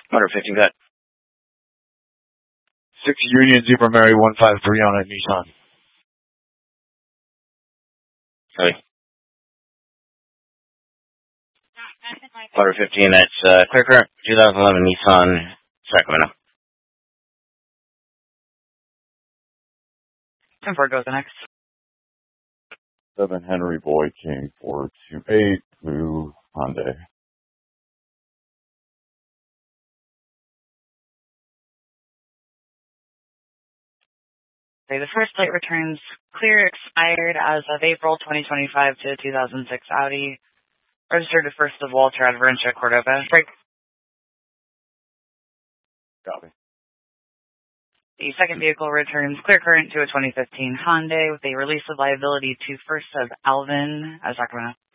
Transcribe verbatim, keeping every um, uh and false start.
one fifteen, got six Union Zebra Mary one five three on a Nissan. Sorry. one fifteen, that's uh, Clear Current, twenty eleven Nissan Sacramento. ten four goes next. seven Henry Boy King four two eight, blue Hyundai. Okay, the first plate returns clear, expired as of April twenty twenty-five to two thousand six Audi. Registered to First of Walter Adventure, Cordova. Break. Copy. The second vehicle returns clear current to a twenty fifteen Hyundai with a release of liability to First of Alvin, uh, Sacramento.